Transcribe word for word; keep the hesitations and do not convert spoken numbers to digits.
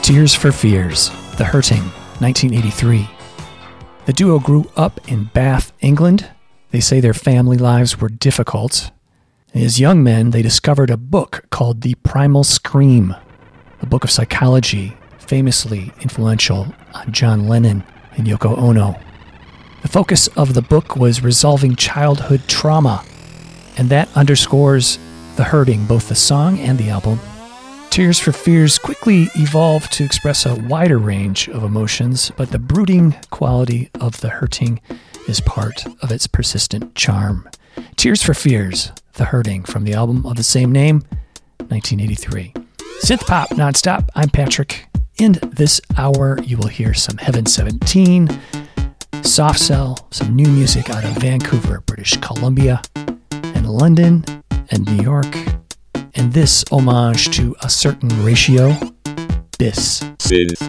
Tears for Fears, The Hurting, nineteen eighty-three. The duo grew up in Bath, England. They say their family lives were difficult. As young men, they discovered a book called The Primal Scream, a book of psychology famously influential on John Lennon and Yoko Ono. The focus of the book was resolving childhood trauma, and that underscores The Hurting, both the song and the album. Tears for Fears quickly evolved to express a wider range of emotions, but the brooding quality of The Hurting is part of its persistent charm. Tears for Fears, The Hurting, from the album of the same name, nineteen eighty-three. Synth pop nonstop. I'm Patrick. In this hour, you will hear some Heaven seventeen, Soft Cell, some new music out of Vancouver, British Columbia, and London, and New York, and this homage to a certain ratio, Bis. Synth